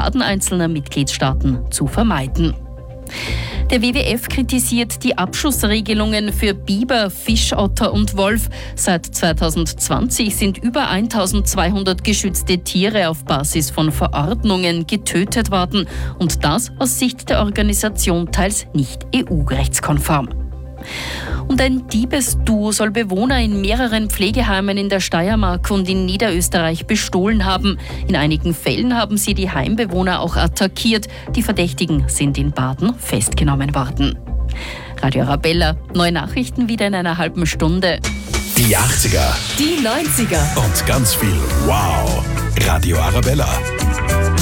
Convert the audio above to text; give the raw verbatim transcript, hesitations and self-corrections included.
Blockaden einzelner Mitgliedstaaten zu vermeiden. Der W W F kritisiert die Abschussregelungen für Biber, Fischotter und Wolf. Seit zweitausendzwanzig sind über eintausendzweihundert geschützte Tiere auf Basis von Verordnungen getötet worden. Und das aus Sicht der Organisation teils nicht E U-rechtskonform. Und ein Diebesduo soll Bewohner in mehreren Pflegeheimen in der Steiermark und in Niederösterreich bestohlen haben. In einigen Fällen haben sie die Heimbewohner auch attackiert. Die Verdächtigen sind in Baden festgenommen worden. Radio Arabella, neue Nachrichten wieder in einer halben Stunde. Die achtziger, die neunziger und ganz viel Wow. Radio Arabella.